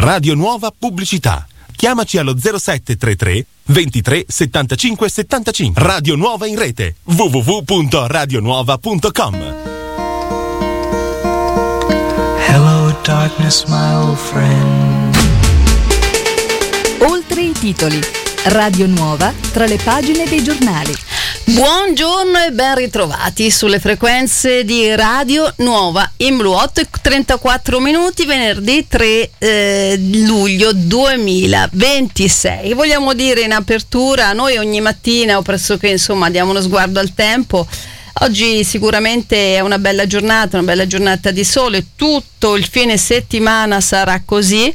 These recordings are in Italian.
Radio Nuova Pubblicità. Chiamaci allo 0733 23 75 75. Radio Nuova in rete www.radionuova.com. Hello darkness my old friend. Oltre i titoli. Radio Nuova tra le pagine dei giornali. Buongiorno e ben ritrovati sulle frequenze di Radio Nuova in blu. 8:34 minuti, venerdì 3 luglio 2026. Vogliamo dire in apertura, noi ogni mattina o pressoché insomma diamo uno sguardo al tempo. Oggi sicuramente è una bella giornata di sole, tutto il fine settimana sarà così.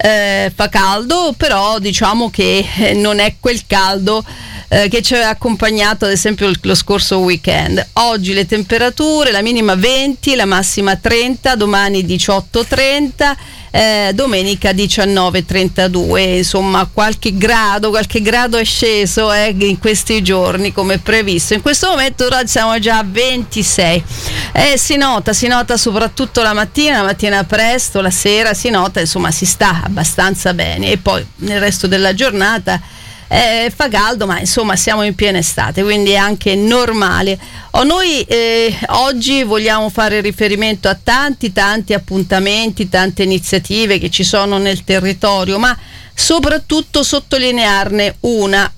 Fa caldo, però diciamo che non è quel caldo che ci ha accompagnato ad esempio lo scorso weekend. Oggi le temperature, la minima 20, la massima 30, domani 18-30, domenica 19-32, insomma qualche grado è sceso in questi giorni come previsto. In questo momento ora siamo già a 26. Si nota soprattutto la mattina presto, la sera si nota, insomma si sta abbastanza bene, e poi nel resto della giornata fa caldo, ma insomma siamo in piena estate, quindi è anche normale. Noi oggi vogliamo fare riferimento a tanti appuntamenti, tante iniziative che ci sono nel territorio, ma soprattutto sottolinearne una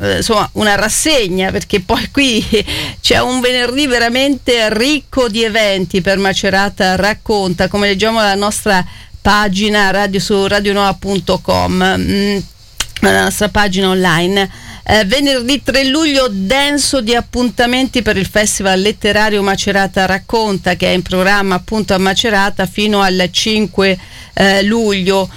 rassegna, perché poi qui c'è un venerdì veramente ricco di eventi per Macerata Racconta, come leggiamo alla nostra pagina su radionuova.com, la nostra pagina online. Venerdì 3 luglio denso di appuntamenti per il Festival Letterario Macerata Racconta, che è in programma appunto a Macerata fino al 5 luglio.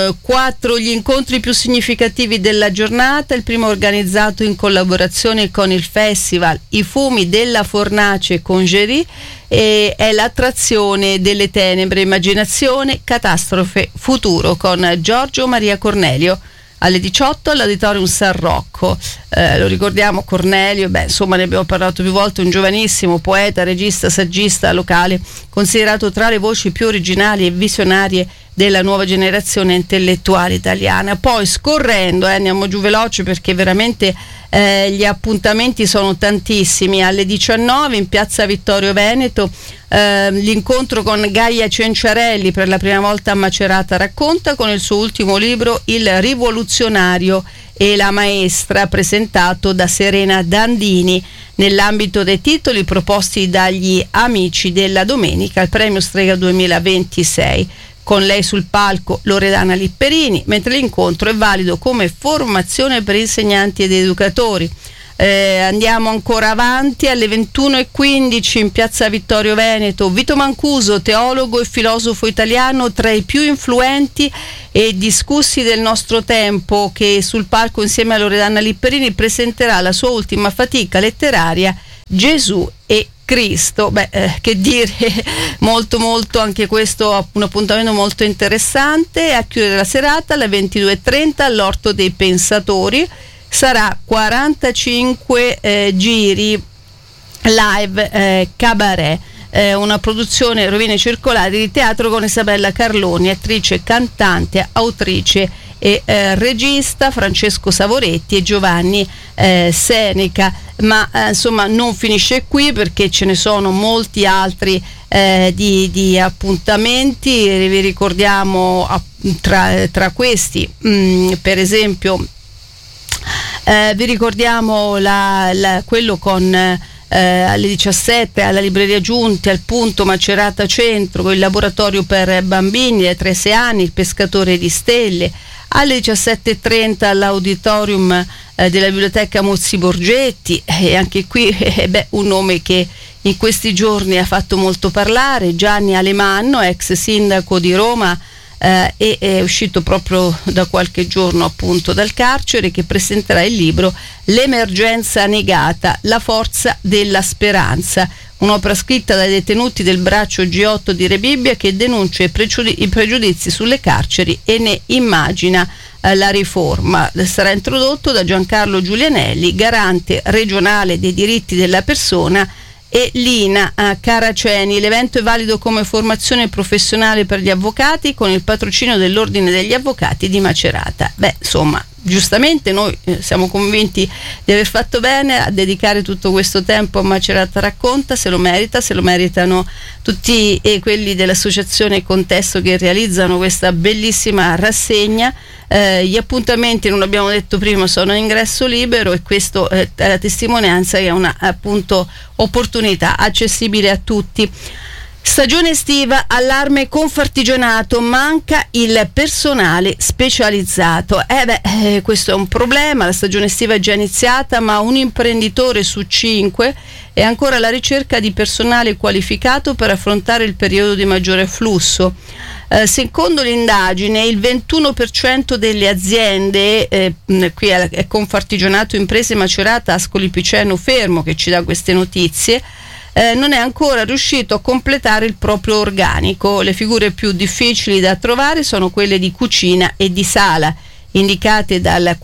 4 gli incontri più significativi della giornata. Il primo, organizzato in collaborazione con il Festival I Fumi della Fornace Congerie, è l'attrazione delle tenebre, immaginazione, catastrofe, futuro, con Giorgio Maria Cornelio. Alle 18 all'Auditorium San Rocco. Lo ricordiamo, Cornelio, insomma ne abbiamo parlato più volte, un giovanissimo poeta, regista, saggista locale, considerato tra le voci più originali e visionarie della nuova generazione intellettuale italiana. Poi scorrendo, andiamo giù veloce perché veramente gli appuntamenti sono tantissimi. Alle 19 in piazza Vittorio Veneto l'incontro con Gaia Cenciarelli, per la prima volta a Macerata Racconta, con il suo ultimo libro Il rivoluzionario e la maestra, presentato da Serena Dandini nell'ambito dei titoli proposti dagli amici della domenica al Premio Strega 2026. Con lei sul palco Loredana Lipperini, mentre l'incontro è valido come formazione per insegnanti ed educatori. Andiamo ancora avanti. Alle 21:15 in piazza Vittorio Veneto, Vito Mancuso, teologo e filosofo italiano tra i più influenti e discussi del nostro tempo, che sul palco insieme a Loredana Lipperini presenterà la sua ultima fatica letteraria, Gesù e Cristo. Che dire, molto anche questo un appuntamento molto interessante. A chiudere la serata alle 22:30 all'Orto dei Pensatori sarà 45 giri live cabaret, una produzione Rovine Circolari di teatro con Isabella Carloni, attrice, cantante, autrice e regista, Francesco Savoretti e Giovanni Seneca. Ma insomma non finisce qui, perché ce ne sono molti altri di appuntamenti. Vi ricordiamo tra questi per esempio vi ricordiamo quello con alle 17 alla Libreria Giunti, al Punto Macerata Centro, con il laboratorio per bambini da 3-6 anni, il pescatore di stelle. Alle 17:30 all'Auditorium della Biblioteca Muzzi Borgetti, e anche qui un nome che in questi giorni ha fatto molto parlare, Gianni Alemanno, ex sindaco di Roma, e è uscito proprio da qualche giorno appunto dal carcere, che presenterà il libro L'emergenza negata, la forza della speranza, un'opera scritta dai detenuti del braccio G8 di Rebibbia, che denuncia i pregiudizi sulle carceri e ne immagina la riforma. Sarà introdotto da Giancarlo Giulianelli, garante regionale dei diritti della persona e Lina Caraceni. L'evento è valido come formazione professionale per gli avvocati con il patrocinio dell'Ordine degli Avvocati di Macerata. Beh, insomma, giustamente noi siamo convinti di aver fatto bene a dedicare tutto questo tempo a Macerata Racconta. Se lo meritano tutti quelli dell'associazione Contesto che realizzano questa bellissima rassegna. Gli appuntamenti, non l'abbiamo detto prima, sono a ingresso libero e questo è la testimonianza che è una appunto opportunità accessibile a tutti. Stagione estiva, allarme Confartigianato, manca il personale specializzato. Questo è un problema, la stagione estiva è già iniziata, ma un imprenditore su 5 è ancora alla ricerca di personale qualificato per affrontare il periodo di maggiore flusso. Secondo l'indagine, il 21% delle aziende, qui è Confartigianato Imprese Macerata Ascoli Piceno Fermo che ci dà queste notizie, non è ancora riuscito a completare il proprio organico. Le figure più difficili da trovare sono quelle di cucina e di sala, indicate dal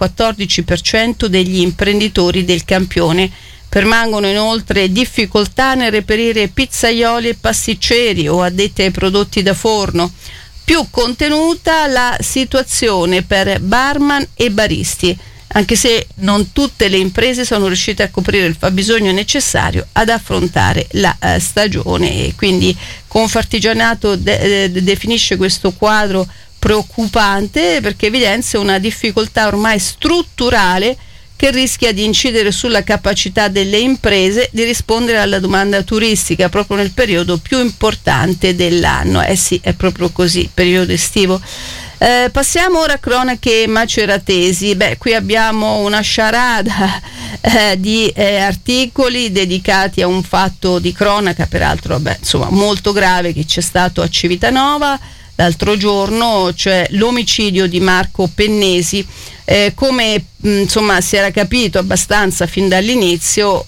14% degli imprenditori del campione. Permangono inoltre difficoltà nel reperire pizzaioli e pasticceri o addetti ai prodotti da forno. Più contenuta la situazione per barman e baristi, anche se non tutte le imprese sono riuscite a coprire il fabbisogno necessario ad affrontare la stagione, e quindi Confartigianato definisce questo quadro preoccupante perché evidenzia una difficoltà ormai strutturale che rischia di incidere sulla capacità delle imprese di rispondere alla domanda turistica proprio nel periodo più importante dell'anno. Sì, è proprio così, periodo estivo. Passiamo ora a cronache maceratesi. Qui abbiamo una sciarada di articoli dedicati a un fatto di cronaca, peraltro molto grave, che c'è stato a Civitanova l'altro giorno, cioè l'omicidio di Marco Pennesi. Come si era capito abbastanza fin dall'inizio,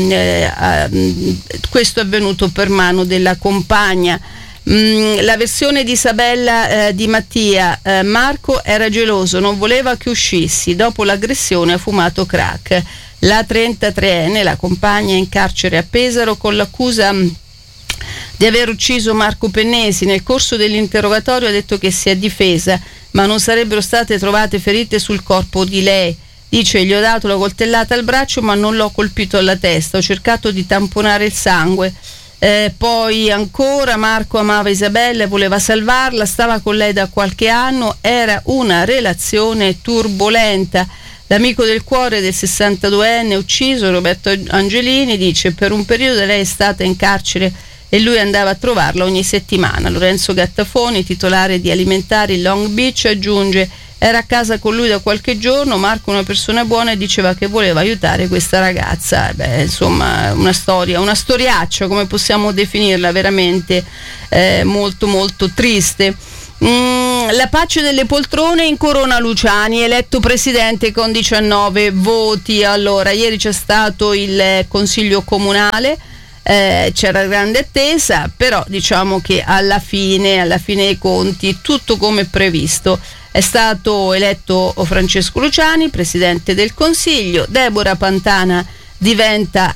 questo è avvenuto per mano della compagna. La versione di Isabella Di Mattia: Marco era geloso, non voleva che uscissi, dopo l'aggressione ha fumato crack. La 33enne, la compagna, è in carcere a Pesaro con l'accusa di aver ucciso Marco Pennesi. Nel corso dell'interrogatorio ha detto che si è difesa, ma non sarebbero state trovate ferite sul corpo di lei. Dice: gli ho dato la coltellata al braccio ma non l'ho colpito alla testa, ho cercato di tamponare il sangue. Poi ancora, Marco amava Isabella e voleva salvarla, stava con lei da qualche anno, era una relazione turbolenta. L'amico del cuore del 62enne ucciso, Roberto Angelini, dice: per un periodo lei è stata in carcere e lui andava a trovarla ogni settimana. Lorenzo Gattafoni, titolare di Alimentari Long Beach, aggiunge: era a casa con lui da qualche giorno, Marco una persona buona e diceva che voleva aiutare questa ragazza. Una storia, una storiaccia, come possiamo definirla, veramente molto molto triste. La pace delle poltrone incorona Luciani, eletto presidente con 19 voti. Allora, ieri c'è stato il consiglio comunale, c'era grande attesa, però diciamo che alla fine dei conti tutto come previsto. È stato eletto Francesco Luciani, presidente del Consiglio. Deborah Pantana è diventata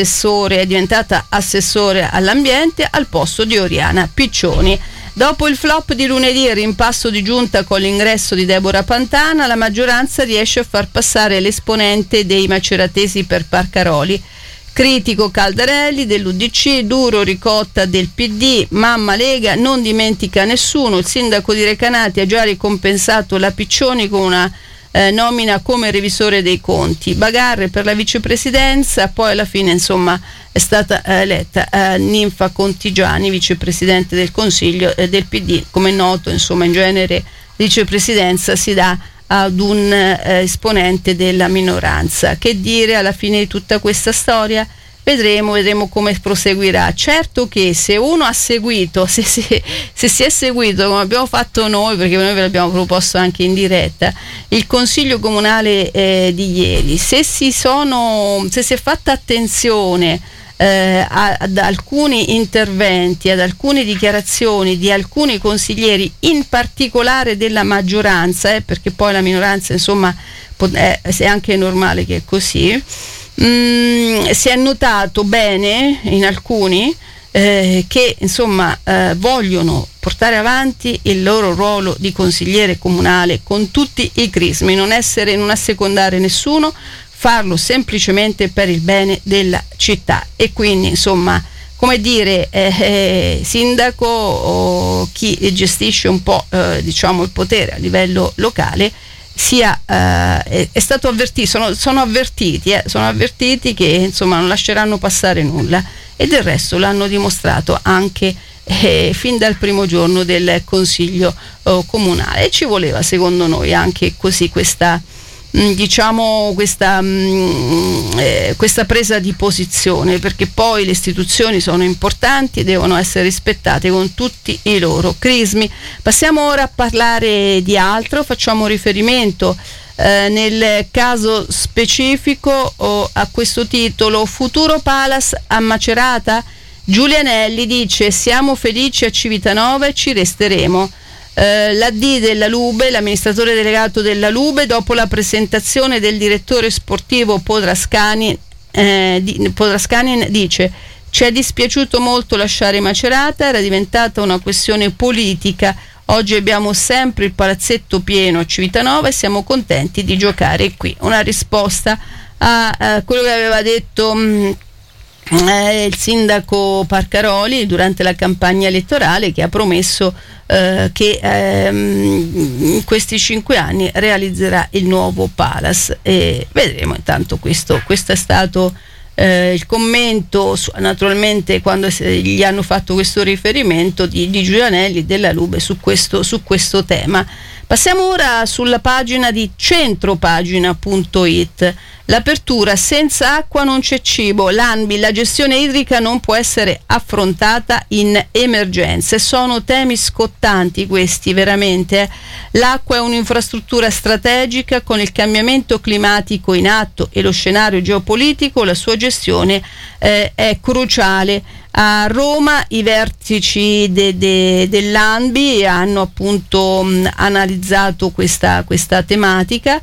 assessore all'ambiente al posto di Oriana Piccioni. Dopo il flop di lunedì e il rimpasso di giunta con l'ingresso di Deborah Pantana, la maggioranza riesce a far passare l'esponente dei maceratesi per Parcaroli. Critico Caldarelli dell'UDC, duro Ricotta del PD, mamma Lega non dimentica nessuno. Il sindaco di Recanati ha già ricompensato la Piccioni con una nomina come revisore dei conti. Bagarre per la vicepresidenza, poi alla fine è stata eletta Ninfa Contigiani, vicepresidente del Consiglio del PD. Come è noto, in genere vicepresidenza si dà ad un esponente della minoranza. Che dire alla fine di tutta questa storia? Vedremo come proseguirà. Certo che se uno ha seguito, se si è seguito come abbiamo fatto noi, perché noi ve l'abbiamo proposto anche in diretta, il consiglio comunale di ieri, se si è fatta attenzione ad alcuni interventi, ad alcune dichiarazioni di alcuni consiglieri, in particolare della maggioranza, perché poi la minoranza è anche normale che è così, Si è notato bene in alcuni che insomma vogliono portare avanti il loro ruolo di consigliere comunale con tutti i crismi, non assecondare nessuno, farlo semplicemente per il bene della città. E quindi insomma, come dire, sindaco o chi gestisce un po' diciamo il potere a livello locale è stato avvertito, sono avvertiti che insomma non lasceranno passare nulla, e del resto l'hanno dimostrato anche fin dal primo giorno del Consiglio comunale. E ci voleva, secondo noi, anche così questa presa di posizione, perché poi le istituzioni sono importanti e devono essere rispettate con tutti i loro crismi. Passiamo ora a parlare di altro, facciamo riferimento nel caso specifico a questo titolo: Futuro Palace a Macerata. Giulianelli dice: siamo felici a Civitanova e ci resteremo. L'AD della Lube, l'amministratore delegato della Lube, dopo la presentazione del direttore sportivo Podraskanin, dice: ci è dispiaciuto molto lasciare Macerata, era diventata una questione politica. Oggi abbiamo sempre il palazzetto pieno a Civitanova e siamo contenti di giocare qui. Una risposta a quello che aveva detto il sindaco Parcaroli durante la campagna elettorale, che ha promesso che in questi 5 anni realizzerà il nuovo Palace, e vedremo. Intanto questo è stato il commento naturalmente quando gli hanno fatto questo riferimento di Giulianelli della Lube su questo tema. Passiamo ora sulla pagina di centropagina.it. L'apertura: senza acqua non c'è cibo. L'ANBI: la gestione idrica non può essere affrontata in emergenze. Sono temi scottanti questi, veramente. L'acqua è un'infrastruttura strategica, con il cambiamento climatico in atto e lo scenario geopolitico la sua gestione è cruciale. A Roma i vertici dell'ANBI hanno appunto analizzato questa tematica.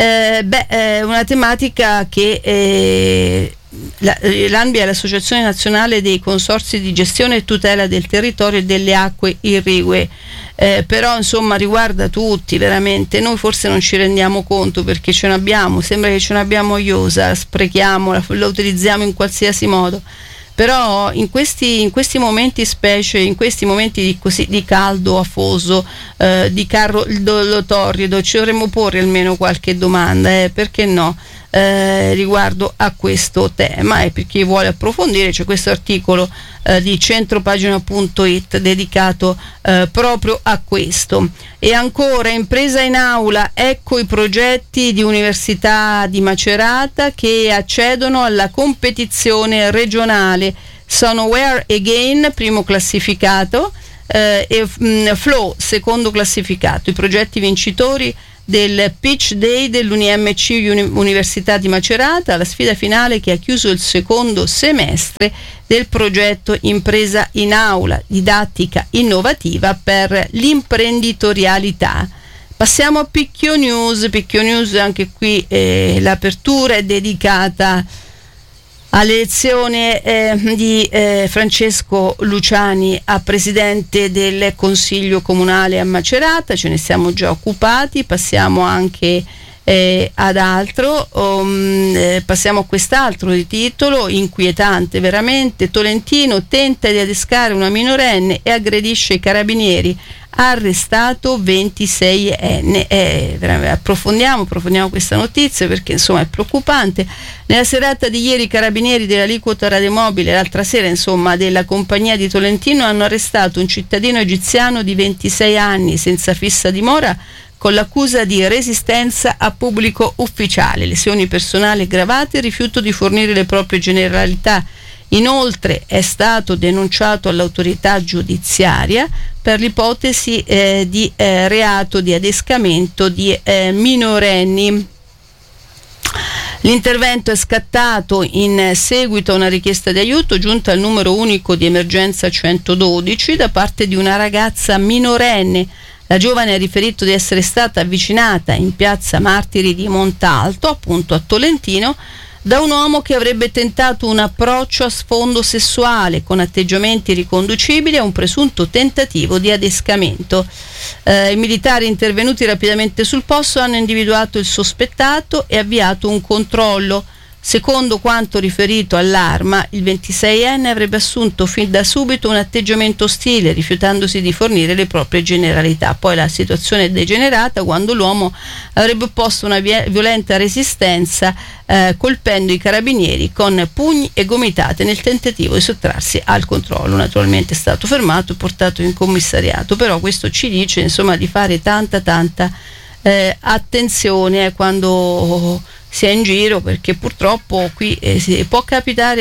Una tematica che l'ANBI è l'Associazione Nazionale dei Consorzi di Gestione e Tutela del Territorio e delle Acque Irrigue, però insomma riguarda tutti, veramente. Noi forse non ci rendiamo conto perché ce n'abbiamo, sembra che ce n'abbiamo a iosa, la sprechiamo, la utilizziamo in qualsiasi modo. Però in questi momenti, specie in questi momenti di caldo afoso, di carro torrido, ci dovremmo porre almeno qualche domanda, perché no, riguardo a questo tema. E per chi vuole approfondire c'è questo articolo di centropagina.it dedicato proprio a questo. E ancora, impresa in aula, ecco i progetti di Università di Macerata che accedono alla competizione regionale. Sono Where Again, primo classificato, e Flow, secondo classificato. I progetti vincitori del Pitch Day dell'UNIMC Università di Macerata, la sfida finale che ha chiuso il secondo semestre del progetto Impresa in Aula, didattica innovativa per l'imprenditorialità. Passiamo a Picchio News. Picchio News, anche qui l'apertura è dedicata all'elezione di Francesco Luciani a presidente del Consiglio Comunale a Macerata. Ce ne siamo già occupati, passiamo anche ad altro, passiamo a quest'altro di titolo inquietante veramente. Tolentino tenta di adescare una minorenne e aggredisce i carabinieri, arrestato 26enne. Approfondiamo questa notizia perché insomma è preoccupante. Nella serata di ieri i carabinieri dell'aliquota radiomobile, l'altra sera insomma della compagnia di Tolentino, hanno arrestato un cittadino egiziano di 26 anni senza fissa dimora con l'accusa di resistenza a pubblico ufficiale, lesioni personali aggravate e rifiuto di fornire le proprie generalità. Inoltre è stato denunciato all'autorità giudiziaria per l'ipotesi di reato di adescamento di minorenni. L'intervento è scattato in seguito a una richiesta di aiuto giunta al numero unico di emergenza 112 da parte di una ragazza minorenne. La giovane ha riferito di essere stata avvicinata in piazza Martiri di Montalto, appunto a Tolentino, da un uomo che avrebbe tentato un approccio a sfondo sessuale con atteggiamenti riconducibili a un presunto tentativo di adescamento. I militari intervenuti rapidamente sul posto hanno individuato il sospettato e avviato un controllo. Secondo quanto riferito all'Arma, il 26enne avrebbe assunto fin da subito un atteggiamento ostile, rifiutandosi di fornire le proprie generalità. Poi la situazione è degenerata quando l'uomo avrebbe opposto una violenta resistenza, colpendo i carabinieri con pugni e gomitate nel tentativo di sottrarsi al controllo. Naturalmente è stato fermato e portato in commissariato, però questo ci dice insomma di fare tanta attenzione quando si è in giro, perché purtroppo qui può capitare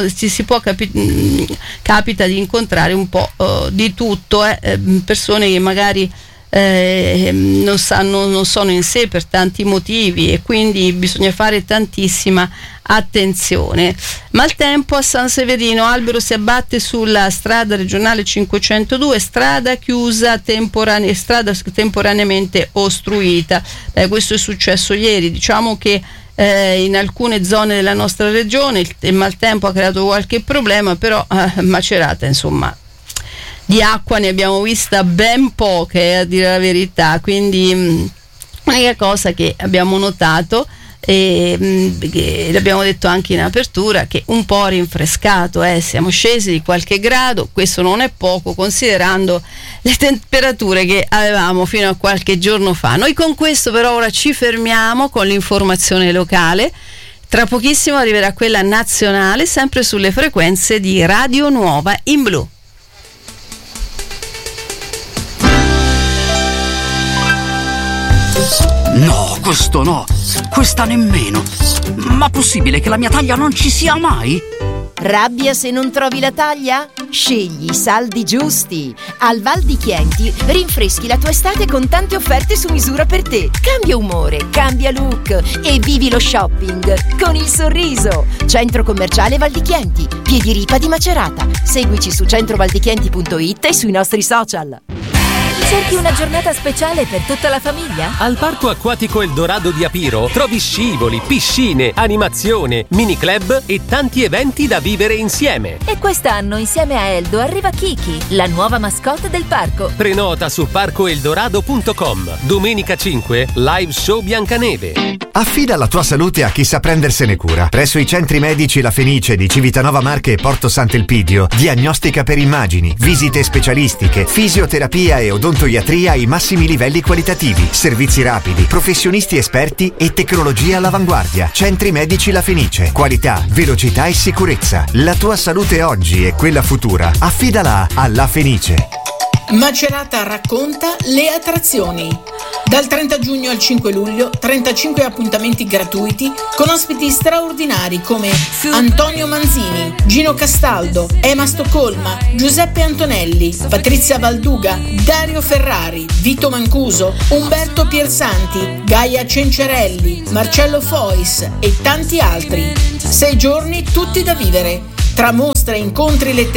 capita di incontrare un po' di tutto, persone che magari non sono in sé per tanti motivi, e quindi bisogna fare tantissima attenzione. Maltempo a San Severino, albero si abbatte sulla strada regionale 502, strada chiusa temporaneamente ostruita. Questo è successo ieri. Diciamo che in alcune zone della nostra regione il maltempo ha creato qualche problema, però Macerata insomma di acqua ne abbiamo vista ben poche, a dire la verità. Quindi l'unica cosa che abbiamo notato, e l'abbiamo detto anche in apertura, che un po' rinfrescato, siamo scesi di qualche grado. Questo non è poco considerando le temperature che avevamo fino a qualche giorno fa. Noi con questo però ora ci fermiamo con l'informazione locale. Tra pochissimo arriverà quella nazionale, sempre sulle frequenze di Radio Nuova in Blu. No, questo no, questa nemmeno. Ma possibile che la mia taglia non ci sia mai? Rabbia se non trovi la taglia? Scegli i saldi giusti. Al Val di Chienti rinfreschi la tua estate con tante offerte su misura per te. Cambia umore, cambia look e vivi lo shopping con il sorriso. Centro commerciale Val di Chienti, Piedi Ripa di Macerata. Seguici su centrovaldichienti.it e sui nostri social. Cerchi una giornata speciale per tutta la famiglia? Al Parco Acquatico Eldorado di Apiro trovi scivoli, piscine, animazione, mini club e tanti eventi da vivere insieme. E quest'anno insieme a Eldo arriva Kiki, la nuova mascotte del parco. Prenota su parcoeldorado.com. Domenica 5, live show Biancaneve. Affida la tua salute a chi sa prendersene cura. Presso i centri medici La Fenice di Civitanova Marche e Porto Sant'Elpidio, diagnostica per immagini, visite specialistiche, fisioterapia e odontoiatria ai massimi livelli qualitativi, servizi rapidi, professionisti esperti e tecnologia all'avanguardia. Centri medici La Fenice, qualità, velocità e sicurezza. La tua salute oggi e quella futura, affidala a La Fenice. Macerata racconta le attrazioni. Dal 30 giugno al 5 luglio 35 appuntamenti gratuiti con ospiti straordinari come Antonio Manzini, Gino Castaldo, Emma Stoccolma, Giuseppe Antonelli, Patrizia Valduga, Dario Ferrari, Vito Mancuso, Umberto Piersanti, Gaia Cencerelli, Marcello Fois e tanti altri. 6 giorni tutti da vivere, tra mostre, incontri letterari